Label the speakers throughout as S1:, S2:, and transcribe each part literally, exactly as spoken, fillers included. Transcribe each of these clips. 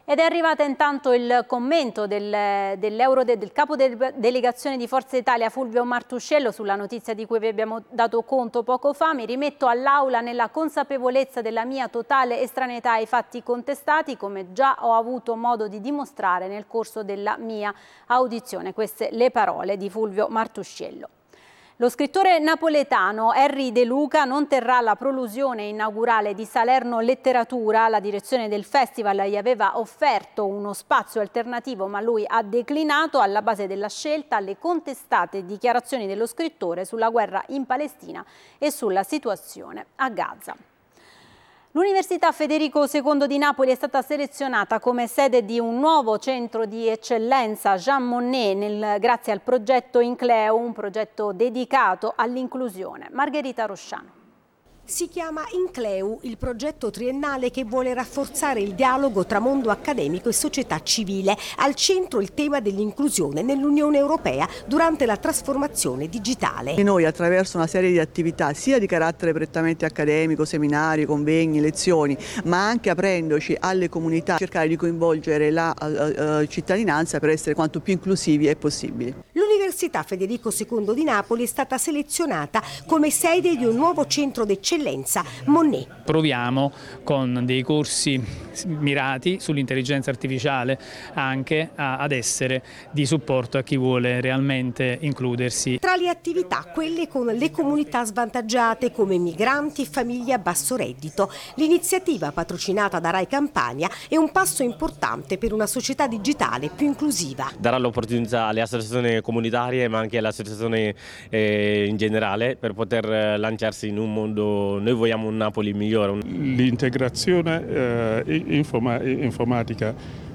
S1: Ed è arrivato intanto il commento del, dell'Euro, del capo de, delegazione di Forza Italia Fulvio Martuscello sulla notizia di cui vi abbiamo dato conto poco fa. Mi rimetto all'Aula nella consapevolezza della mia totale estraneità ai fatti contestati, come già ho avuto modo di dimostrare nel corso della mia audizione. Queste le parole di Fulvio Martuscello. Lo scrittore napoletano Henry De Luca non terrà la prolusione inaugurale di Salerno Letteratura. La direzione del festival gli aveva offerto uno spazio alternativo, ma lui ha declinato. Alla base della scelta le contestate dichiarazioni dello scrittore sulla guerra in Palestina e sulla situazione a Gaza. L'Università Federico secondo di Napoli è stata selezionata come sede di un nuovo centro di eccellenza Jean Monnet nel, grazie al progetto Incleo, un progetto dedicato all'inclusione. Margherita Rosciano.
S2: Si chiama Incleu, il progetto triennale che vuole rafforzare il dialogo tra mondo accademico e società civile. Al centro il tema dell'inclusione nell'Unione Europea durante la trasformazione digitale.
S3: E noi attraverso una serie di attività sia di carattere prettamente accademico, seminari, convegni, lezioni, ma anche aprendoci alle comunità, cercare di coinvolgere la uh, uh, cittadinanza per essere quanto più inclusivi è possibile.
S2: L'Università Federico secondo di Napoli è stata selezionata come sede di un nuovo centro d'eccellenza Monnet.
S4: Proviamo con dei corsi mirati sull'intelligenza artificiale anche a, ad essere di supporto a chi vuole realmente includersi.
S2: Tra le attività quelle con le comunità svantaggiate come migranti e famiglie a basso reddito. L'iniziativa patrocinata da Rai Campania è un passo importante per una società digitale più inclusiva.
S5: Darà l'opportunità alle associazioni comunitarie ma anche alle associazioni eh, in generale per poter lanciarsi in un mondo, noi vogliamo un Napoli migliore.
S6: L'integrazione eh, informa, informatica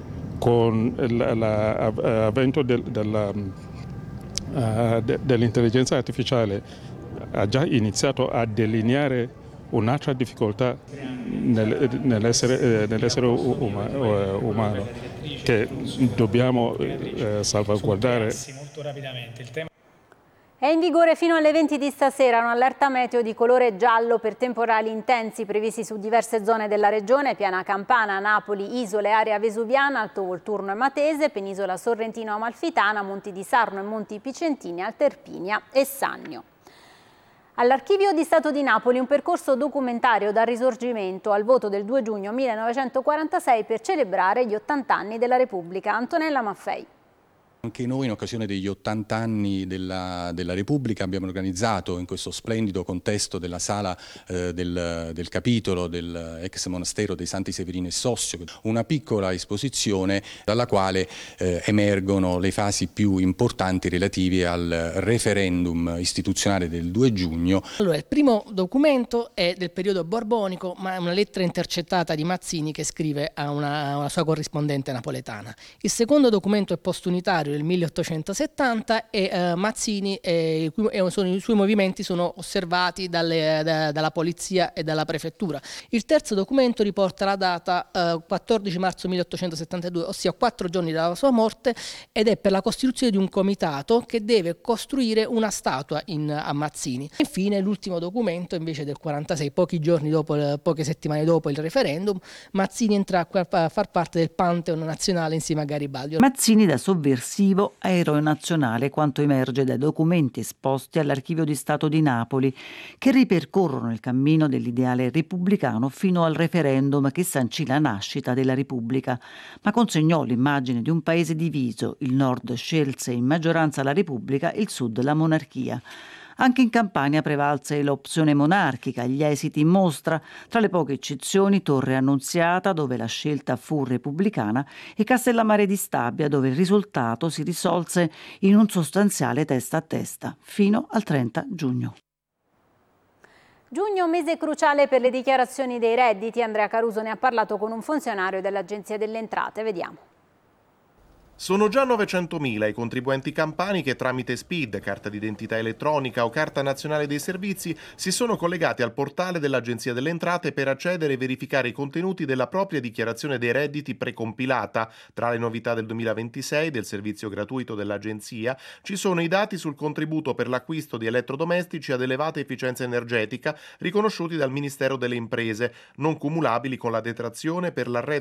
S6: con l'avvento del, della, uh, de, dell'intelligenza artificiale ha già iniziato a delineare un'altra difficoltà nel, nell'essere, nell'essere uma, umano che dobbiamo eh, salvaguardare.
S1: È in vigore fino alle venti di stasera un'allerta meteo di colore giallo per temporali intensi previsti su diverse zone della regione: Piana Campana, Napoli, Isole, area vesuviana, Alto Volturno e Matese, Penisola Sorrentino-Amalfitana, Monti di Sarno e Monti Picentini, Alterpinia e Sannio. All'Archivio di Stato di Napoli un percorso documentario dal Risorgimento al voto del due giugno millenovecentoquarantasei per celebrare gli ottanta anni della Repubblica. Antonella Maffei.
S7: Anche noi in occasione degli ottanta anni della, della Repubblica abbiamo organizzato in questo splendido contesto della sala eh, del, del capitolo del ex monastero dei Santi Severino e Sossio una piccola esposizione dalla quale eh, emergono le fasi più importanti relative al referendum istituzionale del due giugno.
S8: Allora, il primo documento è del periodo borbonico, ma è una lettera intercettata di Mazzini che scrive a una, a una sua corrispondente napoletana. Il secondo documento è postunitario del milleottocentosettanta e eh, Mazzini e, e sono, i suoi movimenti sono osservati dalle, da, dalla polizia e dalla prefettura. Il terzo documento riporta la data eh, quattordici marzo milleottocentosettantadue, ossia quattro giorni dalla sua morte, ed è per la costituzione di un comitato che deve costruire una statua in, a Mazzini. Infine l'ultimo documento invece del quarantasei, pochi giorni dopo, poche settimane dopo il referendum, Mazzini entra a far parte del Pantheon nazionale insieme a Garibaldi.
S9: Mazzini da sovversivo a eroe nazionale, quanto emerge dai documenti esposti all'Archivio di Stato di Napoli, che ripercorrono il cammino dell'ideale repubblicano fino al referendum che sancì la nascita della Repubblica, ma consegnò l'immagine di un paese diviso. Il nord scelse in maggioranza la Repubblica, il sud la monarchia. Anche in Campania prevalse l'opzione monarchica, gli esiti in mostra, tra le poche eccezioni Torre Annunziata, dove la scelta fu repubblicana, e Castellammare di Stabia, dove il risultato si risolse in un sostanziale testa a testa, fino al trenta giugno.
S1: Giugno, mese cruciale per le dichiarazioni dei redditi. Andrea Caruso ne ha parlato con un funzionario dell'Agenzia delle Entrate. Vediamo.
S10: Sono già novecentomila i contribuenti campani che tramite S P I D, carta d'identità elettronica o carta nazionale dei servizi, si sono collegati al portale dell'Agenzia delle Entrate per accedere e verificare i contenuti della propria dichiarazione dei redditi precompilata. Tra le novità del duemilaventisei del servizio gratuito dell'Agenzia ci sono i dati sul contributo per l'acquisto di elettrodomestici ad elevata efficienza energetica riconosciuti dal Ministero delle Imprese, non cumulabili con la detrazione per l'arredo